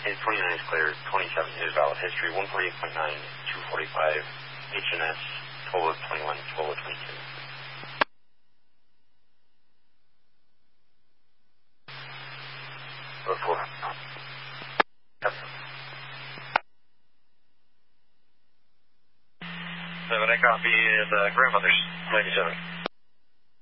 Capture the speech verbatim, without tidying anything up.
twenty-nine is clear, twenty-seven is valid history, one forty-eight point nine, two forty-five, H N S, twelve twenty-one, twelve twenty-two. Report. Yep. Seven, I copy the grandmother's ninety-seven.